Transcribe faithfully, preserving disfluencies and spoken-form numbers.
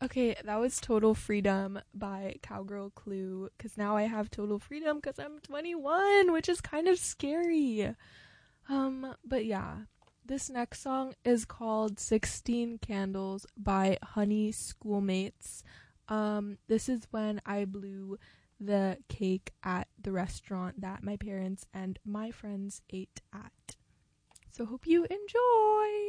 Okay, that was Total Freedom by Cowgirl Clue, because now I have total freedom because I'm twenty-one, which is kind of scary. Um, but yeah, this next song is called sixteen Candles by Honey Schoolmates. Um, this is when I blew the cake at the restaurant that my parents and my friends ate at. So hope you enjoy!